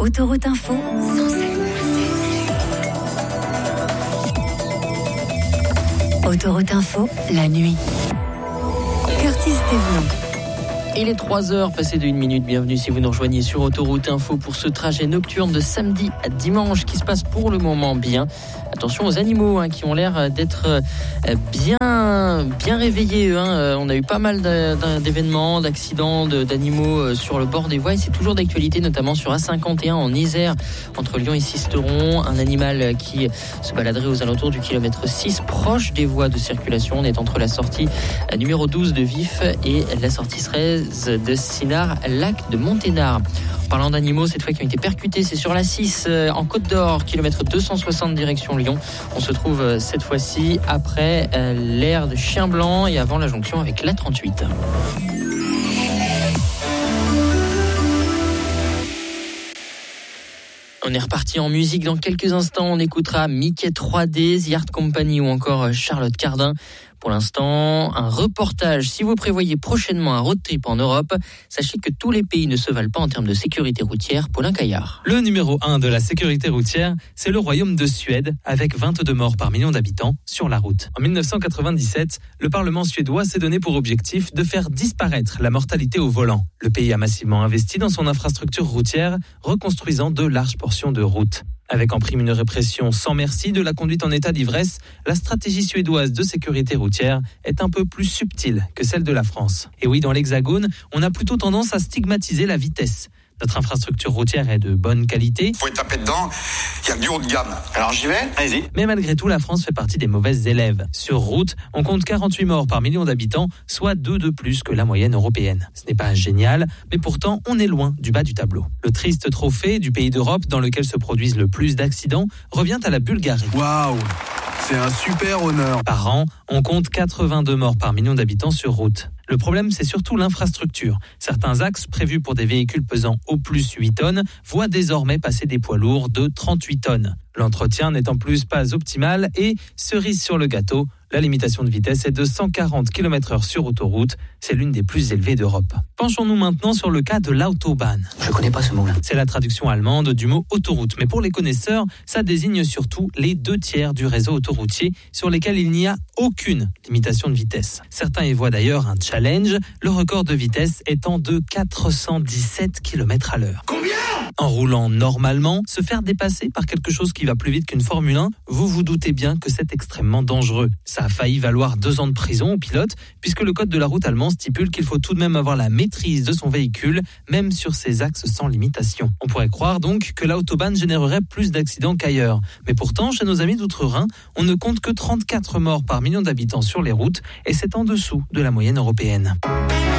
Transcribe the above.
Autoroute Info, Autoroute Info, la nuit. Curtis Thévenot. Il est 3h, passé de 1 minute. Bienvenue si vous nous rejoignez sur Autoroute Info pour ce trajet nocturne de samedi à dimanche qui se passe pour le moment bien. Attention aux animaux qui ont l'air d'être bien réveillés. On a eu pas mal d'événements, d'accidents, d'animaux sur le bord des voies. Et c'est toujours d'actualité, notamment sur A51 en Isère, entre Lyon et Sisteron. Un animal qui se baladerait aux alentours du kilomètre 6, proche des voies de circulation. On est entre la sortie numéro 12 de Vif et la sortie 13 de Sinard, lac de Monténard. Parlant d'animaux, cette fois qui ont été percutés, c'est sur la 6 en Côte d'Or, kilomètre 260 direction Lyon. On se trouve cette fois-ci après l'aire de Chien Blanc et avant la jonction avec l'A38. On est reparti en musique dans quelques instants. On écoutera Mickey 3D, The Art Company ou encore Charlotte Cardin. Pour l'instant, un reportage. Si vous prévoyez prochainement un road trip en Europe, sachez que tous les pays ne se valent pas en termes de sécurité routière. Paulin Caillard. Le numéro 1 de la sécurité routière, c'est le royaume de Suède, avec 22 morts par million d'habitants sur la route. En 1997, le Parlement suédois s'est donné pour objectif de faire disparaître la mortalité au volant. Le pays a massivement investi dans son infrastructure routière, reconstruisant de larges portions de routes. Avec en prime une répression sans merci de la conduite en état d'ivresse, la stratégie suédoise de sécurité routière est un peu plus subtile que celle de la France. Et oui, dans l'Hexagone, on a plutôt tendance à stigmatiser la vitesse. Notre infrastructure routière est de bonne qualité. Vous pouvez taper dedans, il y a du haut de gamme. Alors j'y vais, allez-y. Mais malgré tout, la France fait partie des mauvaises élèves. Sur route, on compte 48 morts par million d'habitants, soit 2 de plus que la moyenne européenne. Ce n'est pas génial, mais pourtant, on est loin du bas du tableau. Le triste trophée du pays d'Europe dans lequel se produisent le plus d'accidents revient à la Bulgarie. Waouh! C'est un super honneur. Par an, on compte 82 morts par million d'habitants sur route. Le problème, c'est surtout l'infrastructure. Certains axes prévus pour des véhicules pesant au plus 8 tonnes voient désormais passer des poids lourds de 38 tonnes. L'entretien n'est en plus pas optimal et, cerise sur le gâteau, la limitation de vitesse est de 140 km/h sur autoroute. C'est l'une des plus élevées d'Europe. Penchons-nous maintenant sur le cas de l'Autobahn. Je connais pas ce mot-là. C'est la traduction allemande du mot autoroute. Mais pour les connaisseurs, ça désigne surtout les 2/3 du réseau autoroutier sur lesquels il n'y a aucune limitation de vitesse. Certains y voient d'ailleurs un challenge, le record de vitesse étant de 417 km/h. Combien ? En roulant normalement, se faire dépasser par quelque chose qui va plus vite qu'une Formule 1, vous vous doutez bien que c'est extrêmement dangereux. Ça a failli valoir 2 ans de prison au pilote, puisque le code de la route allemand stipule qu'il faut tout de même avoir la maîtrise de son véhicule, même sur ses axes sans limitation. On pourrait croire donc que l'autobahn générerait plus d'accidents qu'ailleurs. Mais pourtant, chez nos amis d'Outre-Rhin, on ne compte que 34 morts par million d'habitants sur les routes, et c'est en dessous de la moyenne européenne.